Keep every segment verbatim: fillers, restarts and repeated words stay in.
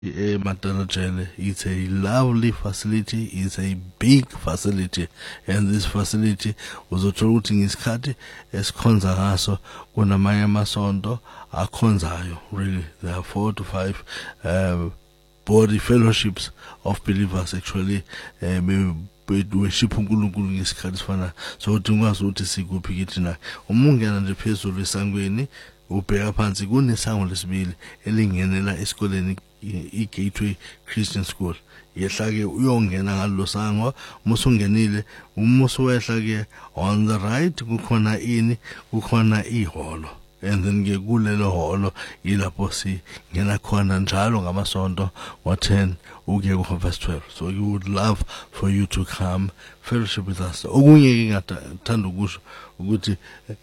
Eh, Matanajele, it's a lovely facility, it's a big facility, and this facility uzothola ukuthi ngesikhathi esikhonza ngaso kunamanye amasonto akhonzayo. Really, there are four to five uh, body fellowships of believers actually uh, worship uNkulunkulu ngesikhathi sifana. So uthi ngwazi ukuthi sikuphi kithi na umungena nje phezulu esangweni ubheka phansi kunesango lesibili elingenela esikoleni i-Gateway Christian School. Yehla ke uyongena ngalelo sango, musungenile umuso wehla ke on the right kukhona ini kukhona iholo, and then ke kulelo holo ilapho si ngena khona njalo ngamasonto wa ten uke ku verse twelve. So we would love for you to come fellowship with us. Okunye ke ngathanda ukusho ukuthi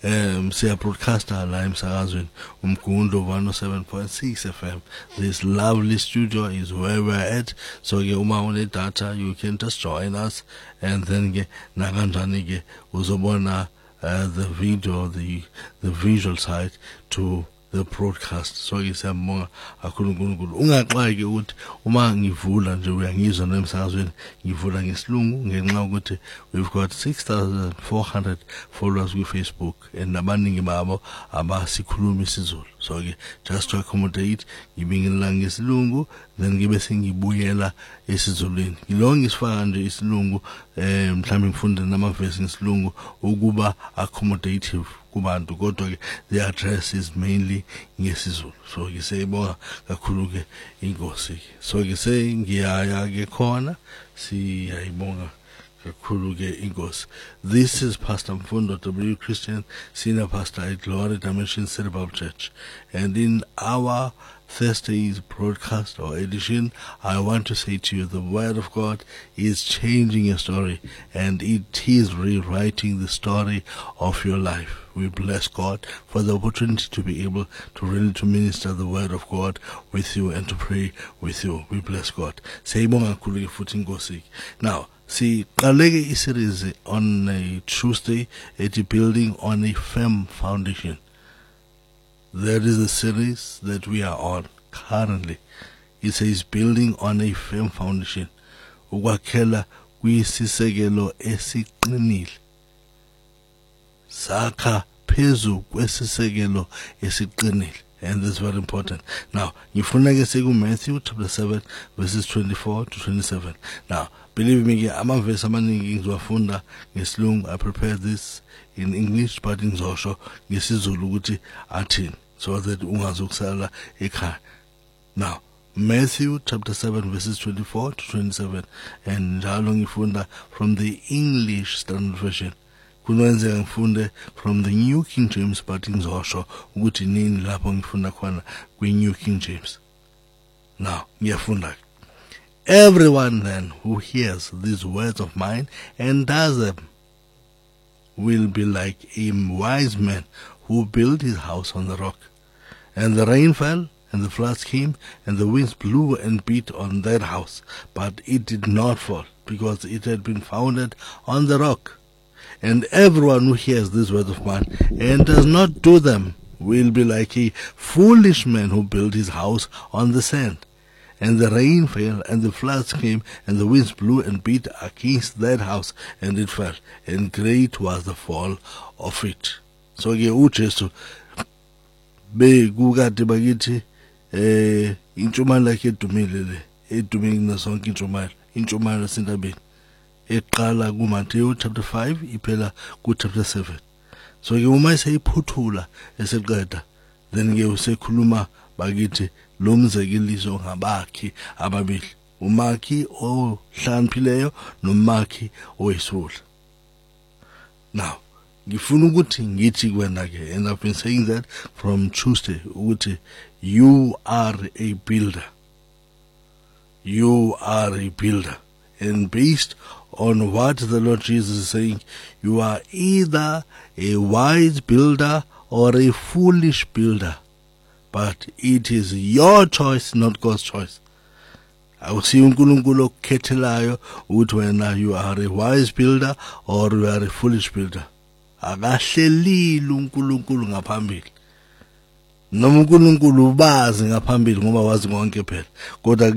um siya broadcaster la emsakazweni umgundo one oh seven point six F M. This lovely studio is where we're at. So ke uma une data you can just join us, and then ke nakanjani ke uzobona Uh, the video, the the visual side to the broadcast. So isiyabonga kakhulu uNkulunkulu. Ungaxaki ukuthi uma ngivula nje uyangizwa nemsakazweni ngivula ngesilungu ngenxa ukuthi we've got six thousand four hundred followers ku Facebook, and abaningi babo abasikhuluma isiZulu. So ke just to accommodate ngibingelela ngesilungu, then ngibe sengibuyela esizulwini. Ngilonke isifaka nje isilungu eh mhlawumbe ngifunde namavesi ngesilungu ukuba accommodative kubantu, kodwa ke the address is mainly ngesizulu. So ke seyibonga kakhulu ke inkosi. So ke sengiyaya ke khona siyayibonga kakhulu ke inkosi. This is Pastor Mfundo W. Christian, Senior Pastor at Glory Dimension Cerebral Church, and in our Thursday's broadcast or edition, I want to say to you, the Word of God is changing your story, and it is rewriting the story of your life. We bless God for the opportunity to be able to really to minister the Word of God with you and to pray with you. We bless God. Now, see, Kalege series on a Tuesday at building on a firm foundation. There is a series that we are on currently. It says building on a firm foundation. Ukwakhela kuyisisekelo esiqinile. Sakha phezu kwesisekelo esiqinile. And that's very important. Now, ngifuna ke seku Matthew chapter seven verses twenty-four to twenty-seven. Now, believe me, amavesi amaningi ngizowafunda ngesilungu. I prepared this in English, but ngizosho ngesizulu ukuthi athini, so that ungazokusala ekhaya. Now, Matthew chapter seven verses twenty-four to twenty-seven, and njalo ngifunda from the English Standard Version. Kunwenzeka ngifunde from the New King James, but ngizosho ukuthi nini lapho ngifunda khona kwi New King James. Now, ngiyafunda. Everyone then who hears these words of mine and does them will be like a wise man who built his house on the rock. And the rain fell, and the floods came, and the winds blew and beat on that house, but it did not fall, because it had been founded on the rock. And everyone who hears these words of mine and does not do them will be like a foolish man who built his house on the sand. And the rain fell, and the floods came, and the winds blew and beat against that house, and it fell, and great was the fall of it. So ke uJesu be kukade bakithi eh intshumayelo yakhe edumile le edumile nasonke intshumayelo intshumayelo yasentabeni eqala ku Matthew chapter five iphela ku chapter seven. So ke uma seyiphuthula eseqeda, then ke usekhuluma bakithi lo mzekeliso ngabakhi ababili, umakhi ohlakaniphileyo nomakhi oyisula. Now, ngifuna ukuthi ngithi kwena ke, and I've been saying that from Tuesday, ukuthi you are a builder. You are a builder. And based on what the Lord Jesus is saying, you are either a wise builder or a foolish builder. But it is your choice, not God's choice. Awusi uNkulunkulu okukhethelayo ukuthi wena you are a wise builder or you are a foolish builder. Akahlelile uNkulunkulu ngaphambili. noma uNkulunkulu ubazi ngaphambili ngoba wazi konke phela kodwa